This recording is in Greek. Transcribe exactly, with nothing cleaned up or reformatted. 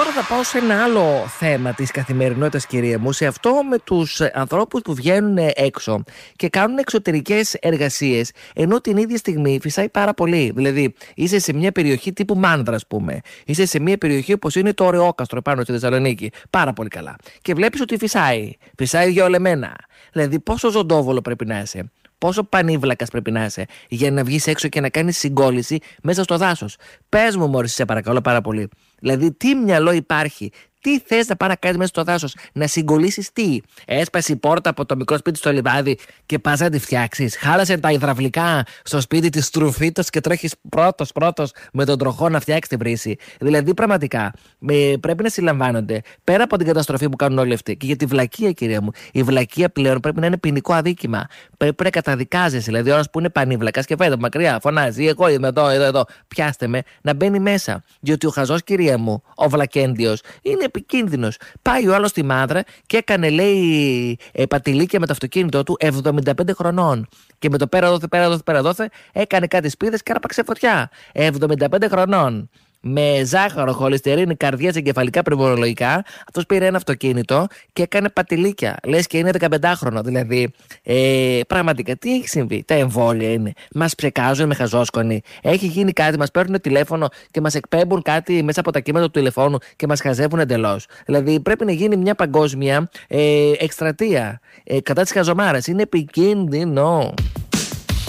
τώρα θα πάω σε ένα άλλο θέμα της καθημερινότητας, κυρία μου, σε αυτό με τους ανθρώπους που βγαίνουν έξω και κάνουν εξωτερικές εργασίες, ενώ την ίδια στιγμή φυσάει πάρα πολύ. Δηλαδή, είσαι σε μια περιοχή τύπου Μάνδρα, ας πούμε. Είσαι σε μια περιοχή όπως είναι το Ωρεόκαστρο πάνω στη Θεσσαλονίκη. Πάρα πολύ καλά. Και βλέπεις ότι φυσάει. Φυσάει διαολεμένα. Δηλαδή, πόσο ζωντόβολο πρέπει να είσαι. Πόσο πανίβλακας πρέπει να είσαι για να βγεις έξω και να κάνεις συγκόλληση μέσα στο δάσος. Πες μου, μωρή, σε παρακαλώ πάρα πολύ. Δηλαδή, τι μυαλό υπάρχει, τι θες να πάει να κάνεις μέσα στο δάσος, να συγκολλήσεις τι. Έσπασε η πόρτα από το μικρό σπίτι στο λιβάδι και πας να τη φτιάξεις. Χάλασε τα υδραυλικά στο σπίτι της Τρουφίτος και τρέχεις πρώτος πρώτος με τον τροχό να φτιάξεις την βρύση. Δηλαδή, πραγματικά με, πρέπει να συλλαμβάνονται πέρα από την καταστροφή που κάνουν όλοι αυτοί. Και για τη βλακεία, κυρία μου, η βλακεία πλέον πρέπει να είναι ποινικό αδίκημα. Πρέπει να καταδικάζεσαι. Δηλαδή, ο ένας που είναι πανίβλακας και φαίνεται μακριά, φωνάζει, εγώ είμαι εδώ, εδώ, εδώ, πιάστε με, να μπαίνει μέσα. Διότι ο χαζός, κυρία μου, ο βλακέντιος, είναι επικίνδυνος. Πάει ο άλλος στη Μάνδρα και έκανε, λέει, ε, πατηλίκια με το αυτοκίνητό του εβδομήντα πέντε χρονών. Και με το πέρα δόθε, πέρα δόθε, πέρα δόθε, έκανε κάτι σπίδες και άρπαξε φωτιά. εβδομήντα πέντε χρονών. Με ζάχαρο, χολυστερίνη, καρδιά, εγκεφαλικά, πνευμονολογικά, αυτός πήρε ένα αυτοκίνητο και έκανε πατηλίκια. Λες και είναι δεκαπεντάχρονο. Δηλαδή, ε, πραγματικά τι έχει συμβεί. Τα εμβόλια είναι. Μας ψεκάζουν με χαζόσκονοι. Έχει γίνει κάτι, μας παίρνουν τηλέφωνο και μας εκπέμπουν κάτι μέσα από τα κύματα του τηλεφώνου και μας χαζεύουν εντελώς. Δηλαδή, πρέπει να γίνει μια παγκόσμια ε, εκστρατεία ε, κατά της χαζομάρας. Είναι επικίνδυνο.